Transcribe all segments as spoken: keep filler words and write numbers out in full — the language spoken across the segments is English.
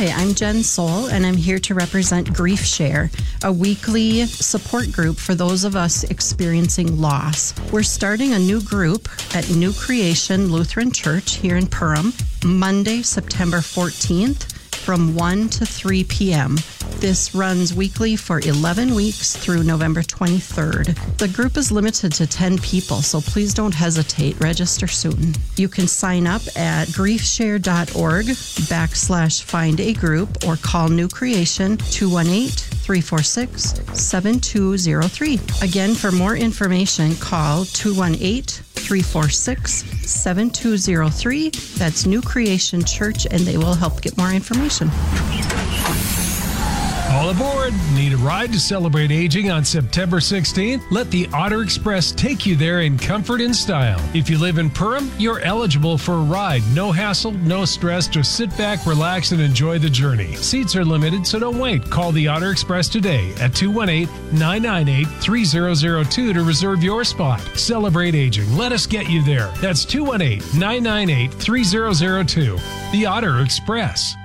Hi, I'm Jen Soul, and I'm here to represent Grief Share, a weekly support group for those of us experiencing loss. We're starting a new group at New Creation Lutheran Church here in Perham, Monday, September fourteenth, from one to three p.m. This runs weekly for eleven weeks through November twenty-third. The group is limited to ten people, so please don't hesitate. Register soon. You can sign up at griefshare.org backslash find a group or call New Creation two one eight, three four six, seven two zero three. Again, for more information, call two one eight, three four six, seven two zero three. That's New Creation Church, and they will help get more information. All aboard! Need a ride to celebrate aging on September sixteenth? Let the Otter Express take you there in comfort and style. If you live in Perham, you're eligible for a ride. No hassle, no stress. Just sit back, relax, and enjoy the journey. Seats are limited, so don't wait. Call the Otter Express today at two one eight, nine nine eight, three zero zero two to reserve your spot. Celebrate aging. Let us get you there. That's two one eight, nine nine eight, three zero zero two. The Otter Express.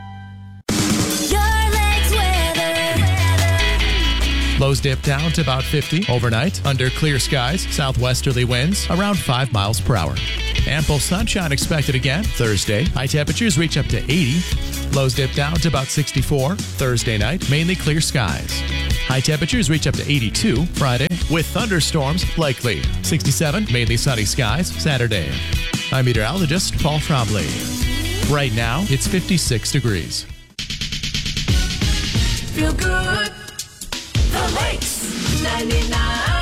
Lows dip down to about fifty overnight. Under clear skies, southwesterly winds around five miles per hour. Ample sunshine expected again Thursday. High temperatures reach up to eighty. Lows dip down to about sixty-four. Thursday night, mainly clear skies. High temperatures reach up to eighty-two Friday, with thunderstorms likely. sixty-seven, mainly sunny skies Saturday. I'm meteorologist Paul Trombley. Right now, it's fifty-six degrees. Feel good. The Lakes ninety-nine.